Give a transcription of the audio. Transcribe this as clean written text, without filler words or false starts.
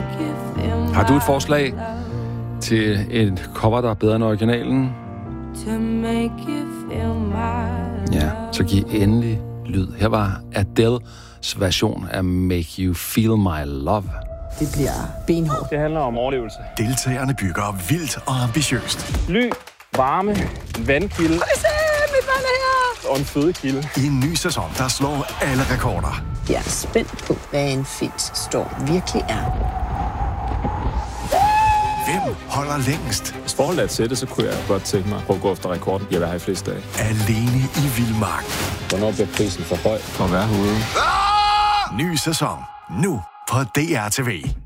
Har du et forslag til et cover, der er bedre end originalen? Ja, så giv endelig lyd. Her var Adele's version af Make You Feel My Love. Det bliver benhårdt. Det handler om overlevelse. Deltagerne bygger vildt og ambitiøst. Ly, varme, vandkilde. Mit vand er her! Og en fødekilde. I en ny sæson, der slår alle rekorder. Jeg er spændt på, hvad en fis storm virkelig er. Hvem holder længst? Hvis forholdet er til det, så kunne jeg godt tænke mig at gå efter rekorden. Jeg vil have i flest dage. Alene i vildmark. Hvornår bliver prisen for høj for at være herude? Ny sæson. Nu på DR TV.